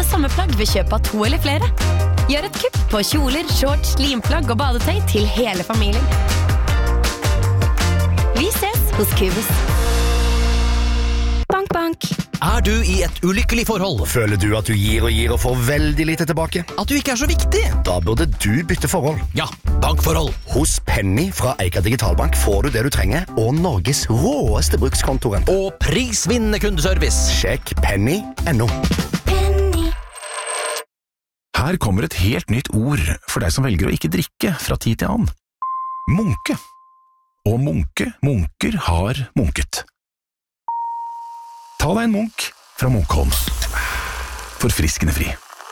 samme plagg ved kjøp av 2 eller flere. Gjør et kupp på kjoler, shorts, limplagg og badetøy til hele familien. Vi ses hos Cubus. Bank, bank. Du i et ulykkelig forhold? Føler du at du gir og får veldig lite tilbake? At du ikke så viktig? Da burde du bytte forhold. Ja, bankforhold. Hos Penny fra Eika Digitalbank får du det du trenger, og Norges råeste brukskontoren. Og prisvinnende kundeservice. Sjekk penny.no. Her kommer et helt nytt ord for deg som velger å ikke drikke fra tid til annen. Munke. Og munker har munket. Ta deg en munk fra Munkholms. Forfriskende fri.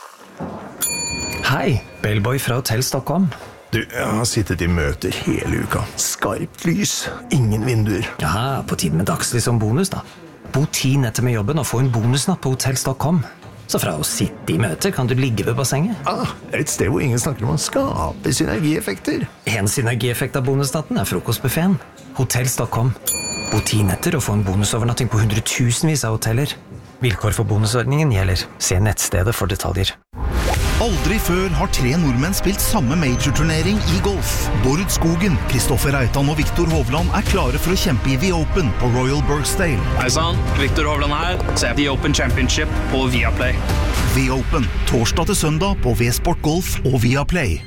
Hei, Bellboy fra Hotell Stockholm. Du, jeg har sittet i møter hele uka. Skarpt lys, ingen vinduer. Ja, på tiden med dagslys som bonus da. Bo 10 netter med jobben og få en bonusnatt på Hotell Stockholm. Så fra å sitte i møter kan du ligge ved bassenget. Et sted hvor ingen snakker om å skape synergieffekter. En synergieffekt av bonusnatten frokostbuffeten. Hotell Stockholm. Bo 10 netter og få en bonusovernatting på 100,000vis av hoteller. Vilkår for bonusordningen gjelder. Se nettstedet for detaljer. Aldri før har 3 nordmenn spilt samme major-turnering i golf. Bård Skogen, Kristoffer Reitan og Viktor Hovland klare for å kjempe i The Open på Royal Birkdale. Hei sann, Viktor Hovland her. Se The Open Championship på Viaplay. The Open, torsdag til søndag på V-Sport Golf og Viaplay.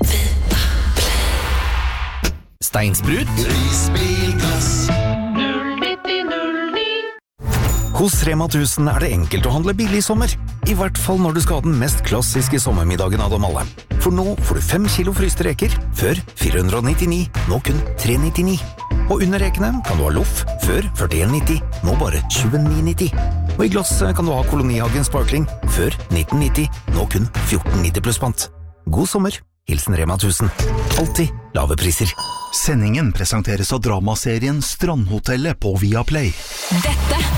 Steinsprut. Prisbilklass. Hos Rema 1000 det enkelt å handle billig i sommer. I hvert fall når du skal ha den mest klassiske sommermiddagen av dem alle. For nå får du 5 kilo fryste reker, før 499, nå kun 399. Og under rekene kan du ha loff, før 41,90, nå bare 29,90. Og i glass kan du ha Kolonihagen Sparkling, før 1990, nå kun 14,90 pluss pant. God sommer, hilsen Rema 1000. Alltid lave priser. Sendingen presenteres av dramaserien Strandhotellet på Viaplay. Dette